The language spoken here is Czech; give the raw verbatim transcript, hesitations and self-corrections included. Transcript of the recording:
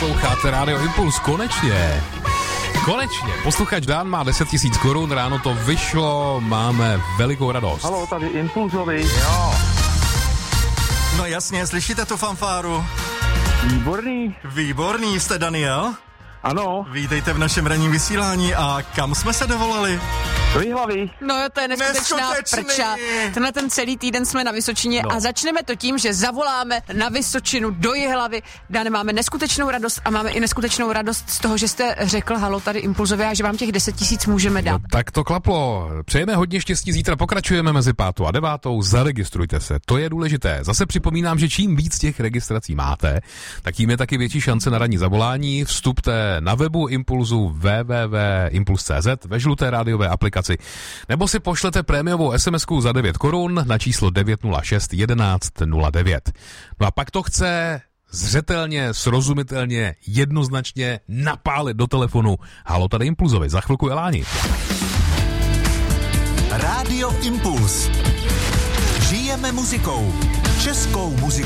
Posloucháte Rádio Impuls, konečně. Konečně. Posluchač Dan má deset tisíc korun, ráno to vyšlo, máme velikou radost. Haló, tady Impulzovi. Jo. No jasně, slyšíte tu fanfáru? Výborný. Výborný, jste Daniel? Ano. Vítejte v našem ranním vysílání a kam jsme se dovolali? Do Jihlavy. No jo, to je neskutečná Neskutečný. prča. Tenhle ten celý týden jsme na Vysočině No. a začneme to tím, že zavoláme na Vysočinu do Jihlavy. Dáne, máme neskutečnou radost a máme i neskutečnou radost z toho, že jste řekl halo tady Impulzově a že vám těch deset tisíc můžeme dát. No, tak to klaplo. Přejeme hodně štěstí, zítra pokračujeme mezi pátou a devátou, zaregistrujte se, to je důležité. Zase připomínám, že čím víc těch registrací máte, tak tím je taky větší šance na ranní zavolání. Vstupte na webu Impulzu w w w tečka impuls tečka c z ve žluté rádiové aplikaci, nebo si pošlete prémiovou SMSku za devět korun na číslo devět nula šest jedenáct nula devět. No a pak to chce zřetelně, srozumitelně, jednoznačně napálit do telefonu. Halo, tady Impulzovi, za chvilku Eláni. Rádio Impuls. Žijeme muzikou. Českou muzikou.